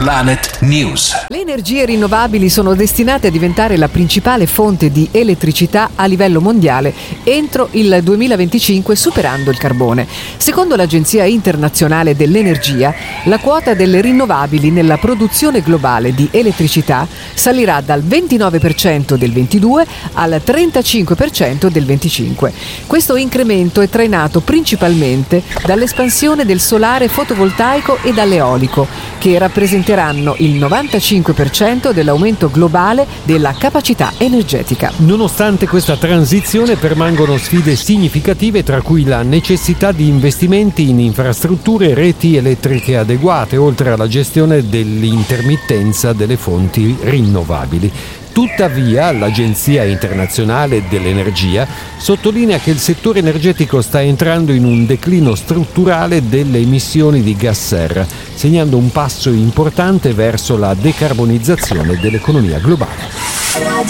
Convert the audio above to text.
Planet News. Le energie rinnovabili sono destinate a diventare la principale fonte di elettricità a livello mondiale entro il 2025, superando il carbone. Secondo l'Agenzia internazionale dell'energia, la quota delle rinnovabili nella produzione globale di elettricità salirà dal 29% del 22 al 35% del 25. Questo incremento è trainato principalmente dall'espansione del solare fotovoltaico e dall'eolico, che rappresenteranno il 95% dell'aumento globale della capacità energetica. Nonostante questa transizione permangono sfide significative, tra cui la necessità di investimenti in infrastrutture e reti elettriche adeguate, oltre alla gestione dell'intermittenza delle fonti rinnovabili. Tuttavia, l'Agenzia internazionale dell'energia sottolinea che il settore energetico sta entrando in un declino strutturale delle emissioni di gas serra, segnando un passo importante verso la decarbonizzazione dell'economia globale.